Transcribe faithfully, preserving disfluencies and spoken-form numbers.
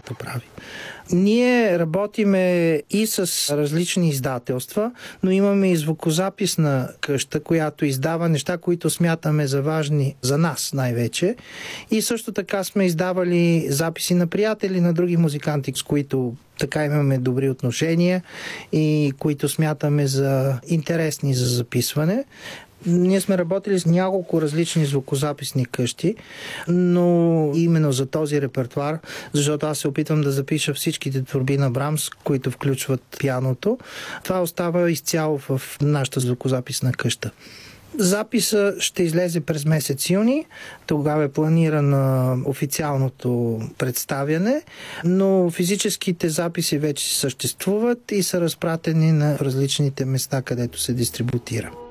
музиката прави. Ние работиме и с различни издателства, но имаме и звукозаписна къща, която издава неща, които смятаме за важни за нас най-вече. И също така сме издавали записи на приятели, на други музиканти, с които така имаме добри отношения и които смятаме за интересни за записване. Ние сме работили с няколко различни звукозаписни къщи, но именно за този репертуар, защото аз се опитвам да запиша всичките творби на Брамс, които включват пианото. Това остава изцяло в нашата звукозаписна къща. Записа ще излезе през месец юни. Тогава е планирано официалното представяне, но физическите записи вече съществуват и са разпратени на различните места, където се дистрибутира.